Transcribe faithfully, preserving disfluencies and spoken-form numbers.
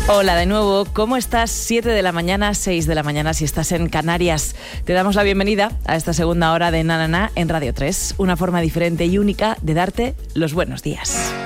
Hola de nuevo, ¿cómo estás? siete de la mañana, seis de la mañana si estás en Canarias. Te damos la bienvenida a esta segunda hora de Na Na Na en Radio tres, una forma diferente y única de darte los buenos días.